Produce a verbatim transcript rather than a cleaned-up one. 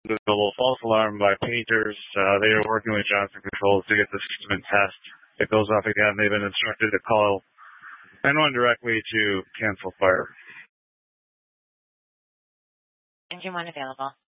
There's a little false alarm by painters. Uh, they are working with Johnson Controls to get the system in test. It goes off again. They've been instructed to call nine one one directly to cancel fire. Engine one available.